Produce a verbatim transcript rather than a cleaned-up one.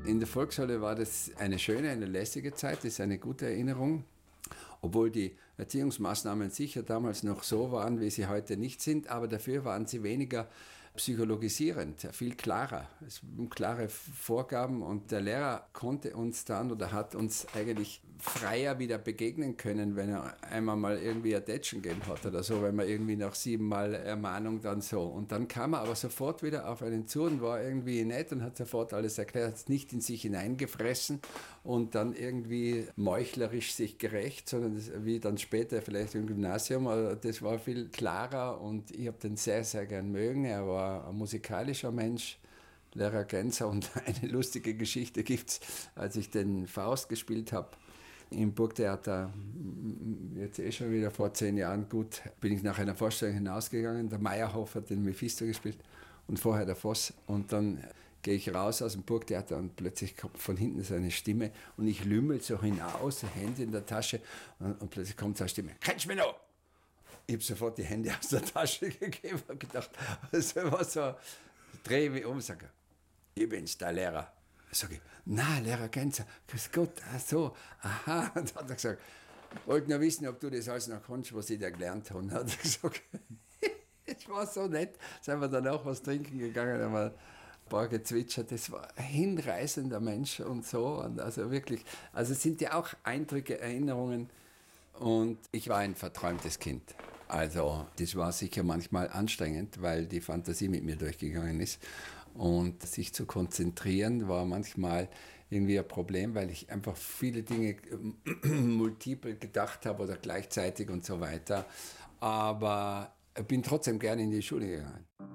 In der Volksschule war das eine schöne, eine lässige Zeit, das ist eine gute Erinnerung. Obwohl die Erziehungsmaßnahmen sicher damals noch so waren, wie sie heute nicht sind, aber dafür waren sie weniger psychologisierend, viel klarer. Es waren klare Vorgaben und der Lehrer konnte uns dann oder hat uns eigentlich freier wieder begegnen können, wenn er einmal mal irgendwie ein Tätschen gegeben hat oder so, wenn man irgendwie nach siebenmal Ermahnung dann so. Und dann kam er aber sofort wieder auf einen zu und war irgendwie nett und hat sofort alles erklärt, hat es nicht in sich hineingefressen und dann irgendwie meuchlerisch sich gerecht, sondern das, wie dann später vielleicht im Gymnasium, das war viel klarer und ich habe den sehr, sehr gern mögen. Er war ein musikalischer Mensch, Lehrer Genzer, und eine lustige Geschichte gibt es, als ich den Faust gespielt habe im Burgtheater, jetzt eh schon wieder vor zehn Jahren, gut, bin ich nach einer Vorstellung hinausgegangen, der Meyerhoff hat den Mephisto gespielt und vorher der Voss, und dann gehe ich raus aus dem Burgtheater und plötzlich kommt von hinten so eine Stimme und ich lümmel so hinaus, Hände in der Tasche, und, und plötzlich kommt so eine Stimme: Kennst du mich noch? Ich habe sofort die Hände aus der Tasche gegeben und gedacht, das war so, drehe mich um und sage: Ich bin's, der Lehrer. Sag ich: Na, Lehrer Genzer, grüß Gott, ach so, aha. Und dann hat er gesagt: Wollte nur wissen, ob du das alles noch kannst, was ich da gelernt habe. Und hat er gesagt, es war so nett, sind wir danach was trinken gegangen, haben wir ein paar gezwitschert, das war ein hinreißender Mensch und so. Und also wirklich, also es sind ja auch Eindrücke, Erinnerungen. Und ich war ein verträumtes Kind. Also das war sicher manchmal anstrengend, weil die Fantasie mit mir durchgegangen ist. Und sich zu konzentrieren war manchmal irgendwie ein Problem, weil ich einfach viele Dinge multiple gedacht habe oder gleichzeitig und so weiter. Aber ich bin trotzdem gerne in die Schule gegangen.